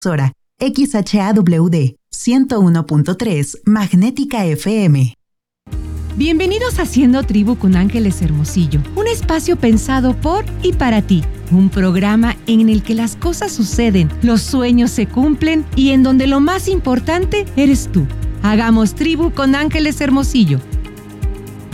Difusora XHAWD 101.3 Magnética FM. Bienvenidos a Haciendo Tribu con Ángeles Hermosillo, un espacio pensado por y para ti, un programa en el que las cosas suceden, los sueños se cumplen y en donde lo más importante eres tú. Hagamos tribu con Ángeles Hermosillo.